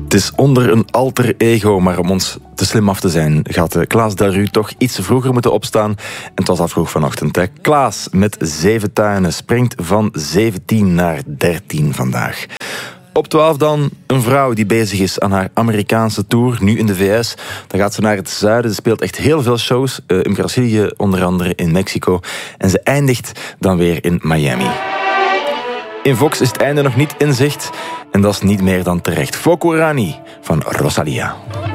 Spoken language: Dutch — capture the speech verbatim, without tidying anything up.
Het is onder een alter ego, maar om ons te slim af te zijn, gaat Klaas Delru toch iets vroeger moeten opstaan. En het was al vroeg vanochtend. Hè. Klaas met zeven tuinen springt van zeventien naar dertien vandaag. Op twaalf dan een vrouw die bezig is aan haar Amerikaanse tour, nu in de V S. Dan gaat ze naar het zuiden, ze speelt echt heel veel shows, uh, in Brazilië, onder andere in Mexico. En ze eindigt dan weer in Miami. In Vox is het einde nog niet in zicht. En dat is niet meer dan terecht. Foco Rani van Rosalia.